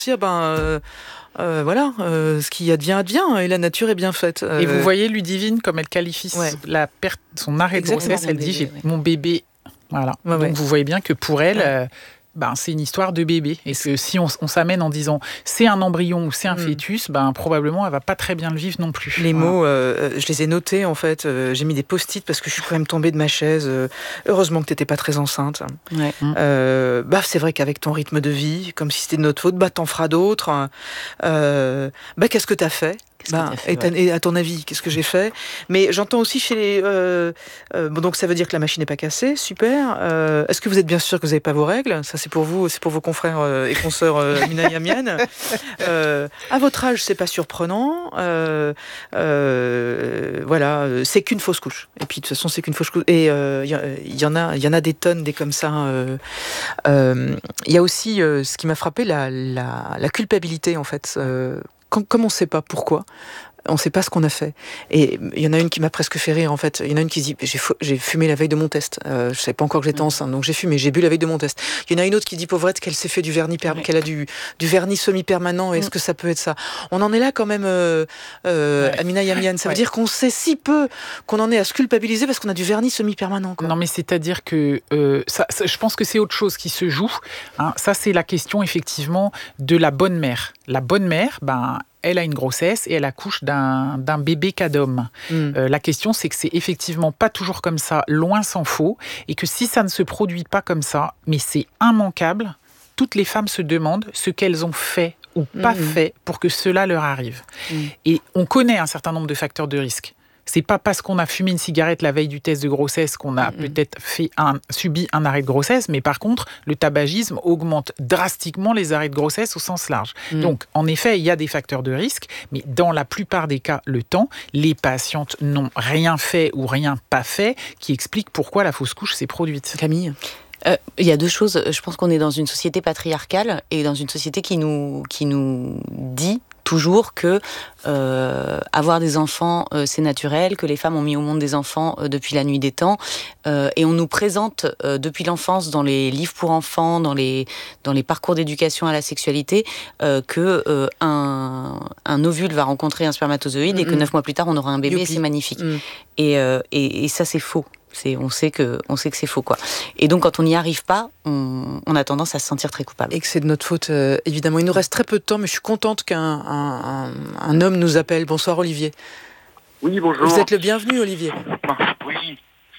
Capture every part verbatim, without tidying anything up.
dire, ben, euh, euh, voilà, euh, ce qui advient, advient, et la nature est bien faite. Euh, Et vous voyez Ludivine, comme elle qualifie ouais. la perte, son arrêt Exactement. de grossesse, elle Mon dit, bébé, j'ai ouais. mon bébé. Voilà. Ouais, Donc ouais. vous voyez bien que pour elle, Ouais. euh, ben, c'est une histoire de bébé. Et que si on, on s'amène en disant c'est un embryon ou c'est un Mm. fœtus, ben, probablement elle va pas très bien le vivre non plus. Les Voilà. mots, euh, je les ai notés en fait. Euh, j'ai mis des post-it parce que je suis quand même tombée de ma chaise. Euh, heureusement que t'étais pas très enceinte. Ouais. Euh, bah c'est vrai qu'avec ton rythme de vie, comme si c'était de notre faute, bah t'en feras d'autres. Euh, bah qu'est-ce que t'as fait? Qu'est-ce que Bah, t'as fait, et, ta- ouais. et à ton avis, qu'est-ce que j'ai fait? Mais j'entends aussi chez les. Euh, euh, bon, donc ça veut dire que la machine n'est pas cassée, super. Euh, est-ce que vous êtes bien sûr que vous n'avez pas vos règles? Ça, c'est pour vous, c'est pour vos confrères euh, et consoeurs euh, Mina et Amienne. Euh, à votre âge, c'est pas surprenant. Euh, euh, voilà, c'est qu'une fausse couche. Et puis de toute façon, c'est qu'une fausse couche. Et il euh, y, y en a, il y en a des tonnes des comme ça. Il euh, euh, y a aussi euh, ce qui m'a frappé, la, la, la culpabilité en fait. Euh, Quand, comme on ne sait pas pourquoi, on ne sait pas ce qu'on a fait. Et il y en a une qui m'a presque fait rire, en fait. Il y en a une qui dit, j'ai, fu- j'ai fumé la veille de mon test. Euh, je ne savais pas encore que j'étais enceinte, donc j'ai fumé, j'ai bu la veille de mon test. Il y en a une autre qui dit, pauvrette, qu'elle s'est fait du vernis, per- Ouais. qu'elle a du, du vernis semi-permanent. Est-ce Mm. que ça peut être ça? On en est là quand même, euh, euh, Ouais. Amina Yamian. Ça veut Ouais. dire qu'on sait si peu qu'on en est à se culpabiliser parce qu'on a du vernis semi-permanent, quoi. Non, mais c'est-à-dire que euh, ça, ça, je pense que c'est autre chose qui se joue. Hein. Ça, c'est la question, effectivement, de la bonne mère. La bonne mère, ben, elle a une grossesse et elle accouche d'un, d'un bébé cadom. Mm. Euh, la question, c'est que c'est effectivement pas toujours comme ça, loin s'en faut, et que si ça ne se produit pas comme ça, mais c'est immanquable, toutes les femmes se demandent ce qu'elles ont fait ou pas Mm. fait pour que cela leur arrive. Mm. Et on connaît un certain nombre de facteurs de risque. C'est pas parce qu'on a fumé une cigarette la veille du test de grossesse qu'on a Mm-mm. peut-être fait un, subi un arrêt de grossesse, mais par contre, le tabagisme augmente drastiquement les arrêts de grossesse au sens large. Mm. Donc, en effet, il y a des facteurs de risque, mais dans la plupart des cas, le temps, les patientes n'ont rien fait ou rien pas fait qui explique pourquoi la fausse couche s'est produite. Camille? Euh, Il y a deux choses. Je pense qu'on est dans une société patriarcale et dans une société qui nous, qui nous dit toujours que euh, avoir des enfants, euh, c'est naturel, que les femmes ont mis au monde des enfants euh, depuis la nuit des temps. Euh, et on nous présente euh, depuis l'enfance, dans les livres pour enfants, dans les, dans les parcours d'éducation à la sexualité, euh, que euh, un, un ovule va rencontrer un spermatozoïde et que Mm-mm. neuf mois plus tard, on aura un bébé Youpi. et c'est magnifique. Mm. Et, euh, et, et ça, c'est faux. C'est, on sait que, on sait que c'est faux, quoi. Et donc, quand on n'y arrive pas, on, on a tendance à se sentir très coupable. Et que c'est de notre faute, euh, évidemment. Il nous reste très peu de temps, mais je suis contente qu'un un, un, un homme nous appelle. Bonsoir, Olivier. Oui, bonjour. Vous êtes le bienvenu, Olivier. Oui.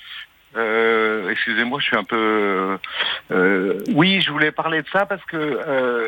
Euh, excusez-moi, je suis un peu... Euh, oui, je voulais parler de ça parce que euh,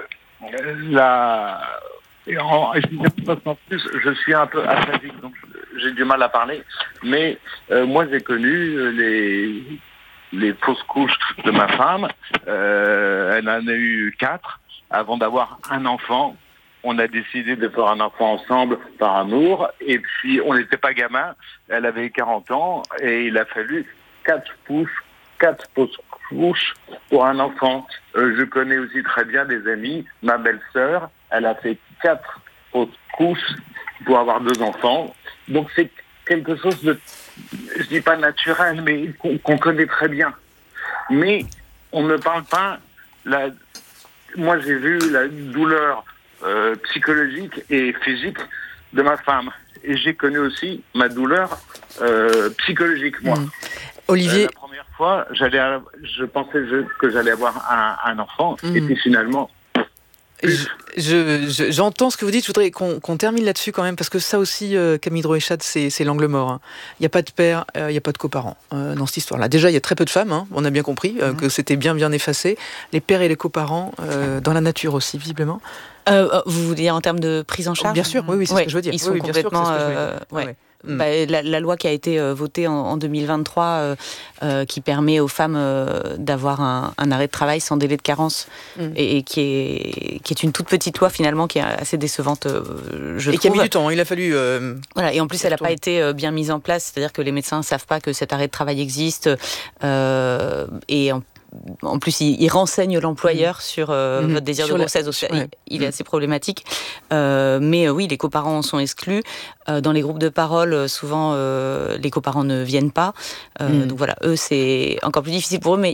la... Et en, excusez-moi, en plus, je suis un peu aphasique, donc j'ai du mal à parler. Mais euh, moi, j'ai connu les, les fausses couches de ma femme. Euh, elle en a eu quatre avant d'avoir un enfant. On a décidé de faire un enfant ensemble par amour. Et puis, on n'était pas gamins. Elle avait quarante ans et il a fallu quatre couches, quatre fausses couches pour un enfant. Euh, je connais aussi très bien des amis. Ma belle-sœur, elle a fait quatre fausses couches pour avoir deux enfants. Donc, c'est quelque chose de, je dis pas naturel, mais qu'on, qu'on connaît très bien. Mais on ne parle pas... La... Moi, j'ai vu la douleur Euh, psychologique et physique de ma femme. Et j'ai connu aussi ma douleur euh, psychologique, moi. Mmh. Olivier... Euh, la première fois, j'allais, je pensais je, que j'allais avoir un, un enfant, mmh. et puis finalement... Je, je, je, j'entends ce que vous dites, je voudrais qu'on, qu'on termine là-dessus quand même, parce que ça aussi, euh, Camille Droéchat, c'est, c'est l'angle mort. Hein. Il n'y a pas de père, il euh, n'y a pas de coparents euh, dans cette histoire-là. Déjà, il y a très peu de femmes, hein, on a bien compris euh, mmh. que c'était bien bien effacé. Les pères et les coparents, euh, dans la nature aussi, visiblement. Euh, vous voulez dire en termes de prise en charge? Bien sûr, oui, oui, c'est ouais, ce que je veux dire. Ils sont oui, oui, complètement... sûr, euh, ouais. ouais. Mmh. Bah, la, la loi qui a été euh, votée en, en deux mille vingt-trois, euh, euh, qui permet aux femmes euh, d'avoir un, un arrêt de travail sans délai de carence, mmh. et, et qui, est, qui est une toute petite loi finalement, qui est assez décevante, euh, je et trouve. qui a mis du temps, il a fallu... Euh, voilà, et en plus, elle n'a pas été euh, bien mise en place, c'est-à-dire que les médecins ne savent pas que cet arrêt de travail existe, euh, et en En plus, il, il renseigne l'employeur mmh. sur euh, mmh. votre désir sur de grossesse. La... Ouais. Il, il est mmh. assez problématique. Euh, mais euh, oui, les coparents en sont exclus. Euh, dans les groupes de parole, souvent, euh, les coparents ne viennent pas. Euh, mmh. Donc voilà, eux, c'est encore plus difficile pour eux. Mais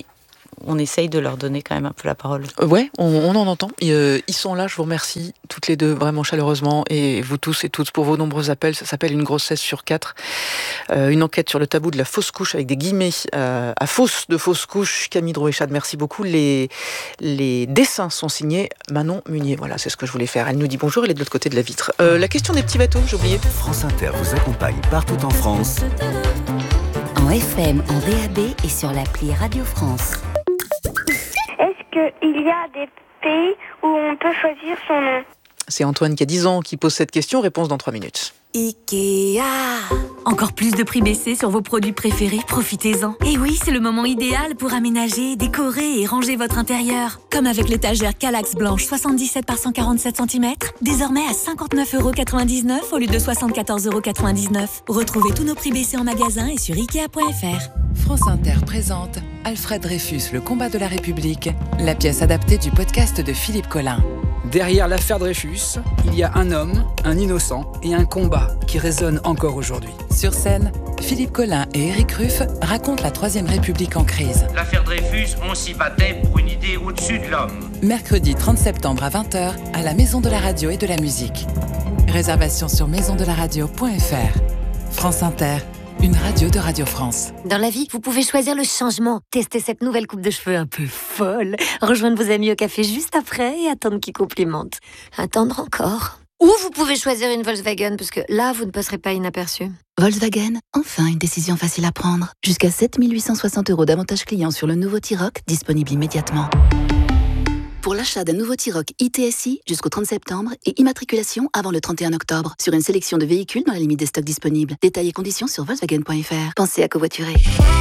on essaye de leur donner quand même un peu la parole. Euh, ouais, on, on en entend. Et, euh, ils sont là, je vous remercie toutes les deux vraiment chaleureusement, et vous tous et toutes pour vos nombreux appels. Ça s'appelle Une grossesse sur quatre. Euh, une enquête sur le tabou de la fausse couche avec des guillemets euh, à fausse de fausse couche. Camille Drouéchade, merci beaucoup. Les, les dessins sont signés Manon Munier. Voilà, c'est ce que je voulais faire. Elle nous dit bonjour, elle est de l'autre côté de la vitre. Euh, la question des petits bateaux, j'ai oublié. France Inter vous accompagne partout en France. En F M, en D A B et sur l'appli Radio France. Est-ce qu'il y a des pays où on peut choisir son nom ? C'est Antoine qui a dix ans qui pose cette question. Réponse dans trois minutes. Ikea. Encore plus de prix baissés sur vos produits préférés, profitez-en. Et oui, c'est le moment idéal pour aménager, décorer et ranger votre intérieur. Comme avec l'étagère Kallax blanche soixante-dix-sept par cent quarante-sept centimètres, désormais à cinquante-neuf euros quatre-vingt-dix-neuf au lieu de soixante-quatorze euros quatre-vingt-dix-neuf. Retrouvez tous nos prix baissés en magasin et sur ikea point f r. France Inter présente Alfred Dreyfus, le combat de la République, la pièce adaptée du podcast de Philippe Collin. Derrière l'affaire Dreyfus, il y a un homme, un innocent et un combat qui résonne encore aujourd'hui. Sur scène, Philippe Collin et Éric Ruff racontent la Troisième République en crise. L'affaire Dreyfus, on s'y battait pour une idée au-dessus de l'homme. Mercredi trente septembre à vingt heures, à la Maison de la Radio et de la Musique. Réservation sur maison de la radio point f r. France Inter, une radio de Radio France. Dans la vie, vous pouvez choisir le changement. Tester cette nouvelle coupe de cheveux un peu folle. Rejoindre vos amis au café juste après et attendre qu'ils complimentent. Attendre encore. Ou vous pouvez choisir une Volkswagen, parce que là, vous ne passerez pas inaperçu. Volkswagen, enfin une décision facile à prendre. Jusqu'à sept mille huit cent soixante euros d'avantages clients sur le nouveau T-Roc, disponible immédiatement. Pour l'achat d'un nouveau T-Roc I T S I jusqu'au trente septembre et immatriculation avant le trente et un octobre sur une sélection de véhicules dans la limite des stocks disponibles. Détails et conditions sur volkswagen point f r. Pensez à covoiturer.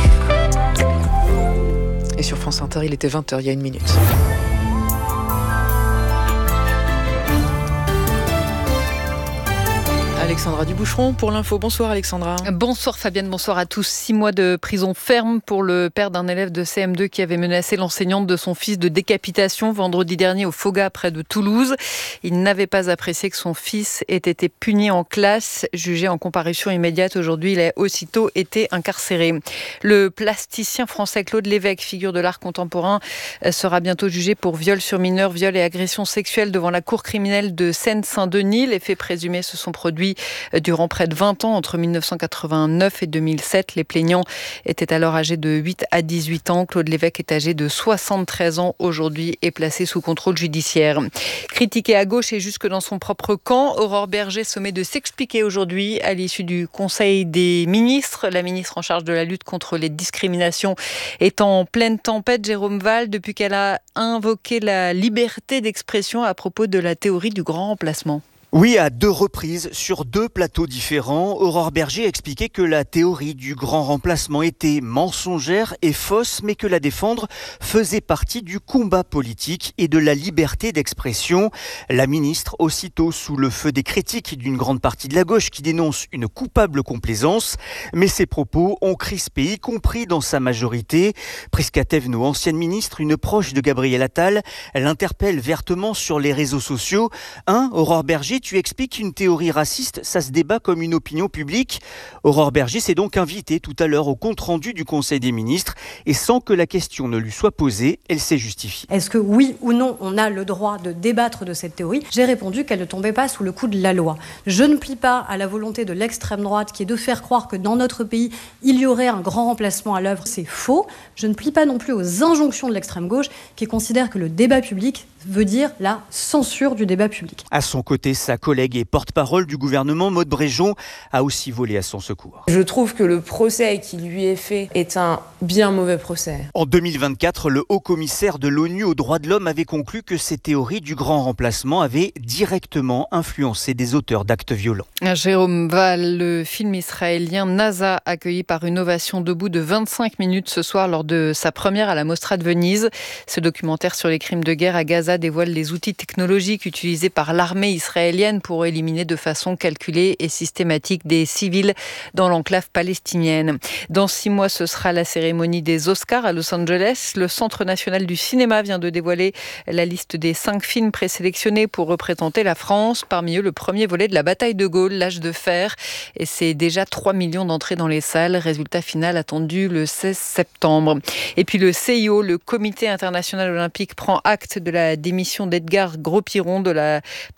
Et sur France Inter, il était vingt heures il y a une minute. Alexandra Duboucheron pour l'info. Bonsoir Alexandra. Bonsoir Fabienne, bonsoir à tous. Six mois de prison ferme pour le père d'un élève de C M deux qui avait menacé l'enseignante de son fils de décapitation vendredi dernier au Foga près de Toulouse. Il n'avait pas apprécié que son fils ait été puni en classe. Jugé en comparution immédiate aujourd'hui, il a aussitôt été incarcéré. Le plasticien français Claude Lévesque, figure de l'art contemporain, sera bientôt jugé pour viol sur mineur, viol et agression sexuelle devant la cour criminelle de Seine-Saint-Denis. Les faits présumés se sont produits durant près de vingt ans, entre mille neuf cent quatre-vingt-neuf et deux mille sept. Les plaignants étaient alors âgés de huit à dix-huit ans. Claude Lévesque est âgé de soixante-treize ans aujourd'hui et placé sous contrôle judiciaire. Critiqué à gauche et jusque dans son propre camp, Aurore Bergé sommet de s'expliquer aujourd'hui à l'issue du Conseil des ministres. La ministre en charge de la lutte contre les discriminations est en pleine tempête, Jérôme Val, depuis qu'elle a invoqué la liberté d'expression à propos de la théorie du grand remplacement. Oui, à deux reprises, sur deux plateaux différents, Aurore Bergé a expliqué que la théorie du grand remplacement était mensongère et fausse, mais que la défendre faisait partie du combat politique et de la liberté d'expression. La ministre, aussitôt sous le feu des critiques d'une grande partie de la gauche qui dénonce une coupable complaisance, mais ses propos ont crispé, y compris dans sa majorité. Prisca Thévenot, ancienne ministre, une proche de Gabriel Attal, l'interpelle vertement sur les réseaux sociaux. Hein, Aurore Bergé, tu expliques qu'une théorie raciste, ça se débat comme une opinion publique. Aurore Bergé s'est donc invitée tout à l'heure au compte-rendu du Conseil des ministres et sans que la question ne lui soit posée, elle s'est justifiée. Est-ce que oui ou non, on a le droit de débattre de cette théorie ? J'ai répondu qu'elle ne tombait pas sous le coup de la loi. Je ne plie pas à la volonté de l'extrême droite qui est de faire croire que dans notre pays, il y aurait un grand remplacement à l'œuvre. C'est faux. Je ne plie pas non plus aux injonctions de l'extrême gauche qui considère que le débat public veut dire la censure du débat public. À son côté, sa collègue et porte-parole du gouvernement, Maude Bréjon, a aussi volé à son secours. Je trouve que le procès qui lui est fait est un bien mauvais procès. En deux mille vingt-quatre, le haut-commissaire de l'ONU aux droits de l'homme avait conclu que ces théories du grand remplacement avaient directement influencé des auteurs d'actes violents. Jérôme Val, le film israélien NASA, accueilli par une ovation debout de vingt-cinq minutes ce soir lors de sa première à la Mostra de Venise. Ce documentaire sur les crimes de guerre à Gaza dévoile les outils technologiques utilisés par l'armée israélienne israélienne pour éliminer de façon calculée et systématique des civils dans l'enclave palestinienne. Dans six mois, ce sera la cérémonie des Oscars à Los Angeles. Le Centre national du cinéma vient de dévoiler la liste des cinq films présélectionnés pour représenter la France. Parmi eux, le premier volet de la bataille de Gaulle, l'âge de fer. Et c'est déjà trois millions d'entrées dans les salles. Résultat final attendu le seize septembre. Et puis le C I O, le Comité international olympique, prend acte de la démission d'Edgar Gros-Piron de la